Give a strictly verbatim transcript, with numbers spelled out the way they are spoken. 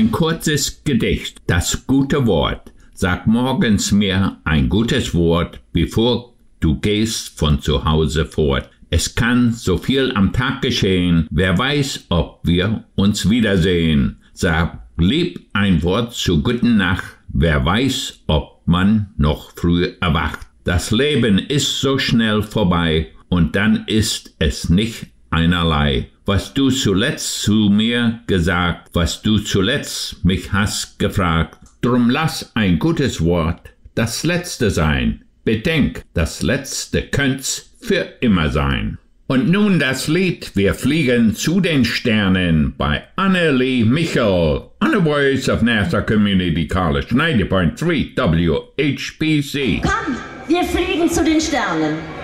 Ein kurzes Gedicht, das gute Wort. Sag morgens mir ein gutes Wort, bevor du gehst von zu Hause fort. Es kann so viel am Tag geschehen, wer weiß, ob wir uns wiedersehen. Sag lieb ein Wort zur guten Nacht, wer weiß, ob man noch früh erwacht. Das Leben ist so schnell vorbei und dann ist es nicht einerlei. Was du zuletzt zu mir gesagt, was du zuletzt mich hast gefragt, drum lass ein gutes Wort das letzte sein. Bedenk, das letzte könnt's für immer sein. Und nun das Lied, wir fliegen zu den Sternen bei Annelie Michel on the voice of Nassau Community College ninety point three W H B C. Komm, wir fliegen zu den Sternen.